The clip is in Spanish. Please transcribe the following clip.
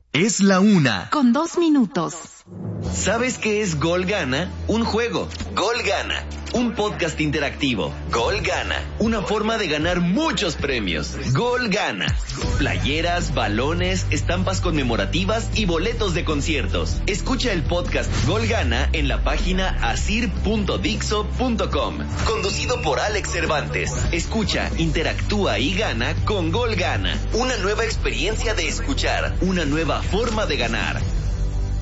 Es la 1:02. ¿Sabes qué es Gol Gana? Un juego. Gol Gana. Un podcast interactivo. Gol Gana. Una forma de ganar muchos premios. Gol Gana. Playeras, balones, estampas conmemorativas y boletos de conciertos. Escucha el podcast Gol Gana en la página asir.dixo.com. Conducido por Alex Cervantes. Escucha, interactúa y gana con Gol Gana. Una nueva experiencia de escuchar. Una nueva forma de ganar.